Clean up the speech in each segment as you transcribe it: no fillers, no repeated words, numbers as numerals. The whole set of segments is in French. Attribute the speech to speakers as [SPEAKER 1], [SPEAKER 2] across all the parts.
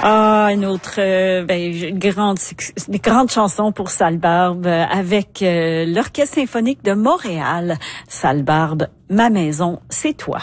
[SPEAKER 1] Une autre grande chanson pour Salbarbe avec l'Orchestre symphonique de Montréal. Salbarbe, ma maison, c'est toi.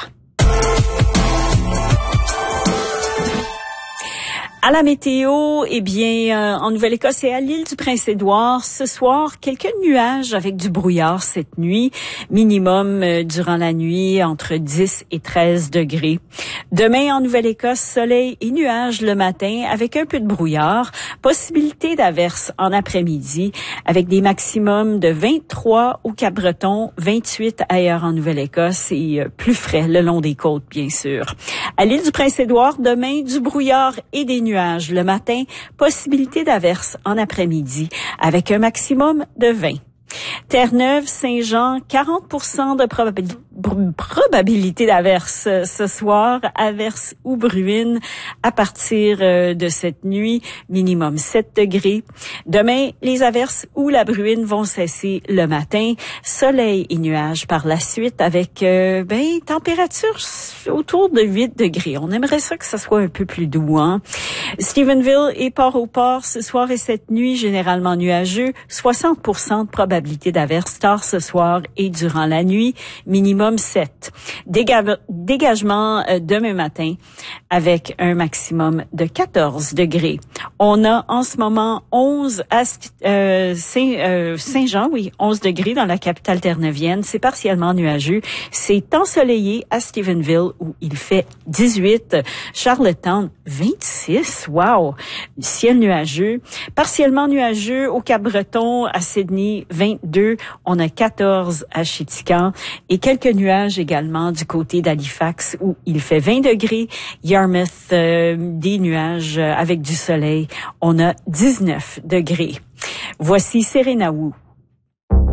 [SPEAKER 1] À la météo, en Nouvelle-Écosse et à l'île du Prince-Édouard, ce soir, quelques nuages avec du brouillard cette nuit. Minimum durant la nuit entre 10 et 13 degrés. Demain, en Nouvelle-Écosse, soleil et nuages le matin avec un peu de brouillard. Possibilité d'averses en après-midi avec des maximums de 23 au Cap-Breton, 28 ailleurs en Nouvelle-Écosse et plus frais le long des côtes, bien sûr. À l'île du Prince-Édouard, demain, du brouillard et des nuages le matin, possibilité d'averses en après-midi avec un maximum de 20. Terre-Neuve, Saint-Jean, 40% de probabilité d'averses ce soir, averses ou bruines à partir de cette nuit, minimum 7 degrés. Demain, les averses ou la bruine vont cesser le matin, soleil et nuages par la suite avec température autour de 8 degrés. On aimerait ça que ça soit un peu plus doux, hein? Stephenville et Port-au-Port ce soir et cette nuit, généralement nuageux, 60% de probabilité d'averses tard ce soir et durant la nuit, minimum 7. Dégagement demain matin avec un maximum de 14 degrés. On a en ce moment 11 à Saint-Jean, 11 degrés dans la capitale terre-neuvienne. C'est partiellement nuageux. C'est ensoleillé à Stephenville où il fait 18. Charlottetown, 26. Wow! Ciel nuageux. Partiellement nuageux au Cap-Breton, à Sydney, 22. On a 14 à Chéticamp et quelques nuages également du côté d'Halifax où il fait 20 degrés. Yarmouth, des nuages avec du soleil. On a 19 degrés. Voici Serena Wu.